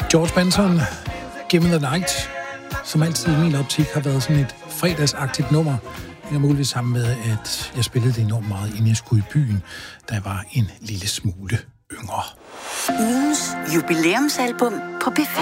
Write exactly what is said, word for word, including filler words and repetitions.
George Benson, Give Me The Night, som altid i min optik har været sådan et fredagsagtigt nummer. Det er muligvis sammen med, at jeg spillede det enormt meget, inden jeg skulle i byen, da jeg var en lille smule yngre. Ugens jubilæumsalbum på B fem.